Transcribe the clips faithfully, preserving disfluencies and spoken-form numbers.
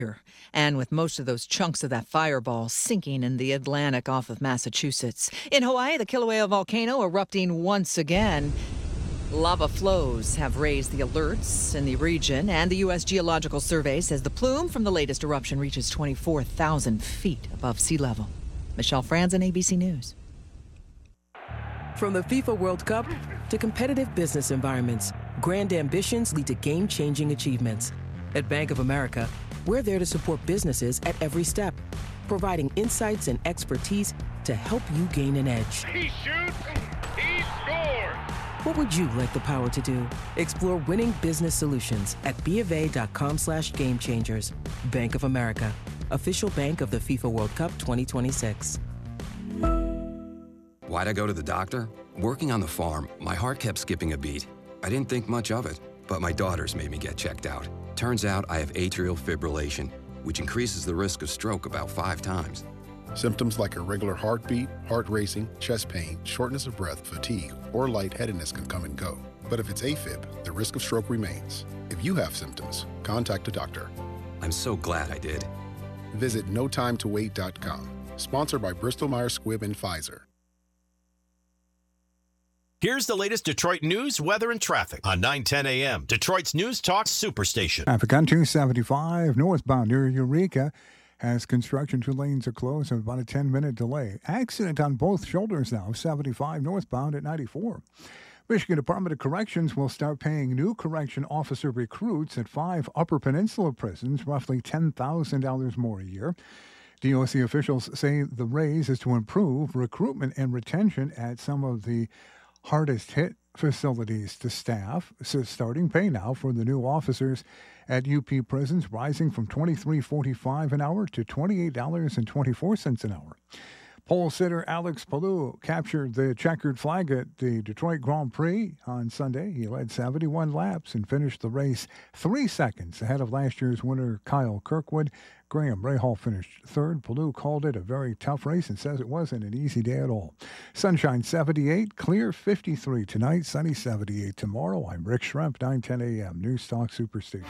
And with most of those chunks of that fireball sinking in the Atlantic off of Massachusetts. In Hawaii, the Kilauea volcano erupting once again. Lava flows have raised the alerts in the region, and the U S Geological Survey says the plume from the latest eruption reaches twenty-four thousand feet above sea level. Michelle Franzen, A B C News. From the FIFA World Cup to competitive business environments, grand ambitions lead to game-changing achievements. At Bank of America, we're there to support businesses at every step, providing insights and expertise to help you gain an edge. He shoots, he scores! What would you like the power to do? Explore winning business solutions at BofA.com slash game changers. Bank of America, official bank of the FIFA World Cup twenty twenty-six. Why'd I go to the doctor? Working on the farm, my heart kept skipping a beat. I didn't think much of it, but my daughters made me get checked out. Turns out I have atrial fibrillation, which increases the risk of stroke about five times. Symptoms like irregular heartbeat, heart racing, chest pain, shortness of breath, fatigue, or lightheadedness can come and go. But if it's AFib, the risk of stroke remains. If you have symptoms, contact a doctor. I'm so glad I did. Visit no time to wait dot com. Sponsored by Bristol Myers Squibb and Pfizer. Here's the latest Detroit news, weather, and traffic on nine ten a.m. Detroit's News Talk Superstation. Traffic on two seventy-five northbound near Eureka has construction. Two lanes are closed and about a ten-minute delay. Accident on both shoulders now, seventy-five northbound at ninety-four. Michigan Department of Corrections will start paying new correction officer recruits at five Upper Peninsula prisons roughly ten thousand dollars more a year. D O C officials say the raise is to improve recruitment and retention at some of the hardest hit facilities to staff. So starting pay now for the new officers at U P prisons rising from twenty-three dollars and forty-five cents an hour to twenty-eight dollars and twenty-four cents an hour. Pole sitter Alex Palou captured the checkered flag at the Detroit Grand Prix on Sunday. He led seventy-one laps and finished the race three seconds ahead of last year's winner Kyle Kirkwood. Graham Rahal finished third. Palou called it a very tough race and says it wasn't an easy day at all. Sunshine seventy-eight, clear fifty-three tonight, sunny seventy-eight tomorrow. I'm Rick Schremp, nine ten a.m. News Talk Superstation.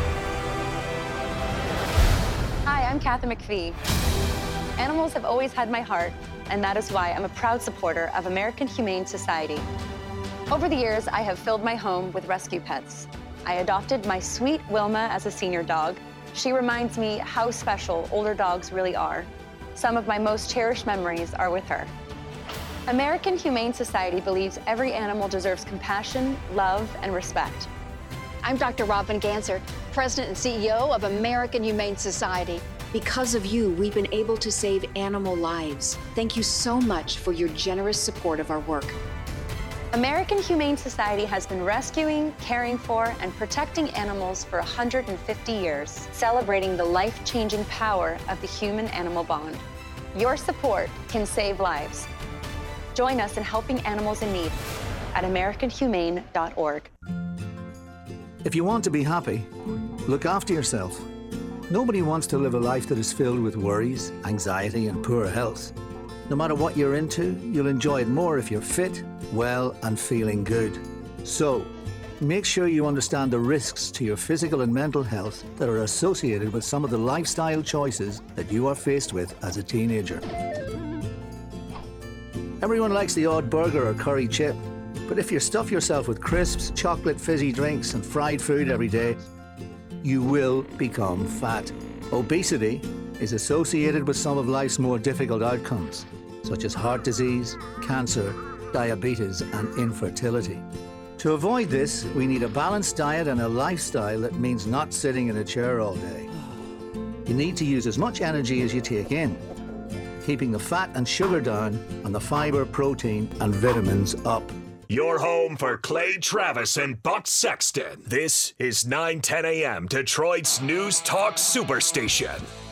Hi, I'm Kathy McPhee. Animals have always had my heart, and that is why I'm a proud supporter of American Humane Society. Over the years, I have filled my home with rescue pets. I adopted my sweet Wilma as a senior dog. She reminds me how special older dogs really are. Some of my most cherished memories are with her. American Humane Society believes every animal deserves compassion, love, and respect. I'm Doctor Robin Ganser, President and C E O of American Humane Society. Because of you, we've been able to save animal lives. Thank you so much for your generous support of our work. American Humane Society has been rescuing, caring for, and protecting animals for one hundred fifty years, celebrating the life-changing power of the human-animal bond. Your support can save lives. Join us in helping animals in need at american humane dot org. If you want to be happy, look after yourself. Nobody wants to live a life that is filled with worries, anxiety, and poor health. No matter what you're into, you'll enjoy it more if you're fit, well, and feeling good. So, make sure you understand the risks to your physical and mental health that are associated with some of the lifestyle choices that you are faced with as a teenager. Everyone likes the odd burger or curry chip, but if you stuff yourself with crisps, chocolate, fizzy drinks, and fried food every day, you will become fat. Obesity is associated with some of life's more difficult outcomes, such as heart disease, cancer, diabetes, and infertility. To avoid this, we need a balanced diet and a lifestyle that means not sitting in a chair all day. You need to use as much energy as you take in, keeping the fat and sugar down and the fiber, protein, and vitamins up. Your home for Clay Travis and Buck Sexton. This is nine ten a.m. Detroit's News Talk Superstation.